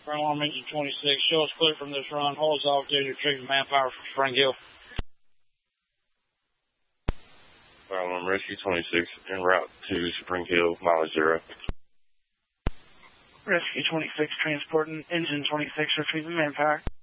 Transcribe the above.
Fire alarm engine 26, show us clear from this run. Hold us off due to retrieving manpower from Spring Hill. Fire alarm rescue 26 en route to Spring Hill, mileage 0. Rescue 26 transporting engine 26 retrieving manpower.